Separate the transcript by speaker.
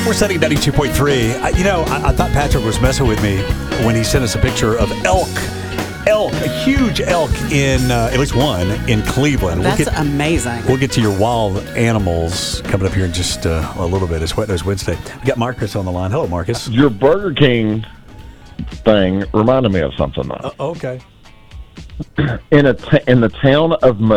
Speaker 1: We're setting 92.3. I thought Patrick was messing with me when he sent us a picture of elk, a huge elk in, at least one, in Cleveland.
Speaker 2: That's amazing.
Speaker 1: We'll get to your wild animals coming up here in just a little bit. It's Wet Nose Wednesday. We got Marcus on the line. Hello, Marcus.
Speaker 3: Your Burger King thing reminded me of something, though.
Speaker 1: Okay.
Speaker 3: In the town of